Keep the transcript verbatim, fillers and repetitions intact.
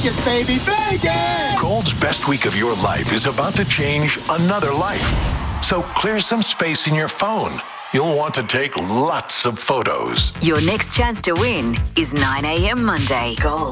Vegas, baby, Vegas! Gold's best week of your life is about to change another life. So clear some space in your phone. You'll want to take lots of photos. Your next chance to win is nine a.m. Monday. Gold.